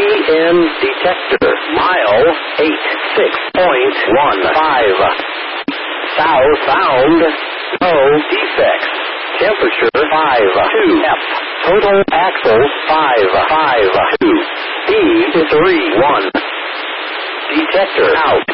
EM detector. Mile 86.15. South sound. No defects. Temperature 5.2 F. Total axles 5.2. Speed 3.1. Detector out.